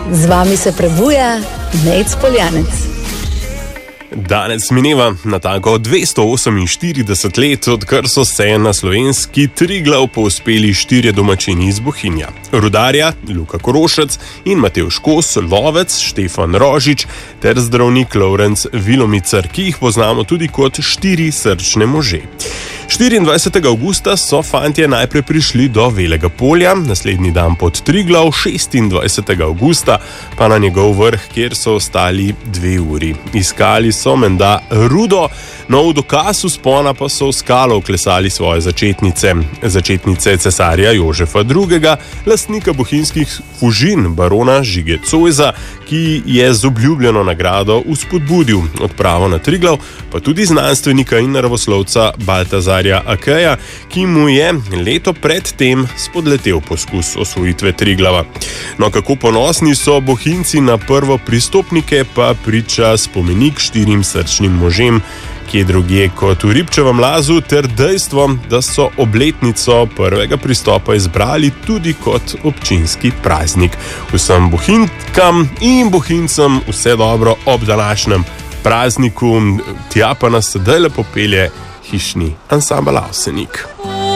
Z vami se prebuja Nejc Poljanec. Danes mineva natanko 248 let, odkar so se na slovenski Triglav povzpeli 4 domačini iz Bohinja. Rudarja Luka Korošec in Matevž Kos, lovec Štefan Rožič ter zdravnik Lovrenc Vilomicar, ki jih poznamo tudi kot 4 srčne može. 24. avgusta so fantje najprej prišli do Velega polja, naslednji dan pod Triglav, 26. avgusta pa na njegov vrh, kjer so ostali 2 uri. Iskali so menda rudo, nov dokaz vzpona pa so v skalo vklesali svoje začetnice cesarja Jožefa II., lastnika bohinjskih Fužin, barona Žige Cojza, ki je z obljubljeno nagrado vzpodbudil odpravo na Triglav, pa tudi znanstvenika in naravoslovca Baltazarja Akeja, ki mu je leto pred tem spodletel poskus osvojitve Triglava. No, kako ponosni so Bohinjci na prvo pristopnike, pa priča spomenik 4 srčnim možem, kje drugje kot v Ribčevem lazu, ter dejstvo, da so obletnico prvega pristopa izbrali tudi kot občinski praznik. Vsem Bohinjkam in Bohinjcem vse dobro ob današnjem prazniku, tja pa nas sedaj lepo pelje hišni ansambel Avsenik.